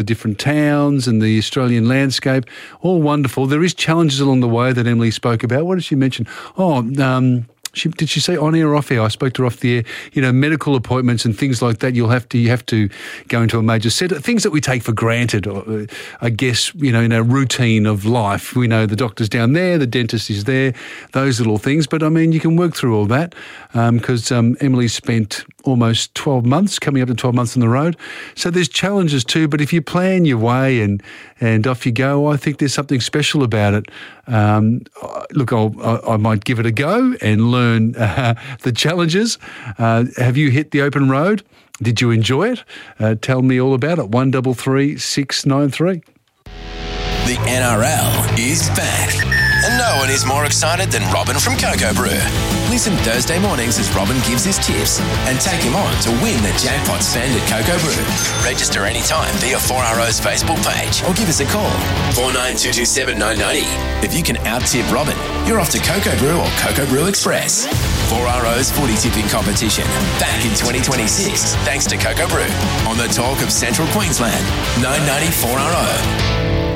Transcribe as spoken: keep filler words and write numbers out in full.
the different towns and the Australian landscape, all wonderful. There is challenges along the way that Emily spoke about. What did she mention? Oh, um, she, did she say on air or off air? I spoke to her off the air. You know, medical appointments and things like that. You'll have to you have to go into a major centre. Things that we take for granted, or, I guess, you know, in our routine of life. We know the doctor's down there, the dentist is there, those little things. But I mean, you can work through all that because um, um, Emily spent almost twelve months, coming up to twelve months on the road. So there's challenges too. But if you plan your way and and off you go, I think there's something special about it. Um, look, I'll, I, I might give it a go and learn uh, the challenges. Uh, have you hit the open road? Did you enjoy it? Uh, tell me all about it. One double three six nine three. The N R L is back, and no one is more excited than Robin from Cocoa Brew. Listen Thursday mornings as Robin gives his tips and take him on to win the jackpot spend at Cocoa Brew. Register anytime via four R O's Facebook page or give us a call, four nine two two seven nine nine zero. If you can out-tip Robin, you're off to Cocoa Brew or Cocoa Brew Express. four R O's footy tipping competition back in twenty twenty-six thanks to Cocoa Brew on the talk of Central Queensland, nine ninety four R O.